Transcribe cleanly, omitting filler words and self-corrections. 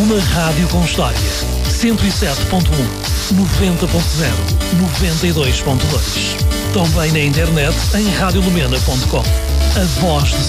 Uma rádio com história. 107.1, 90.0, 92.2. Também na internet em radiolumena.com. A voz de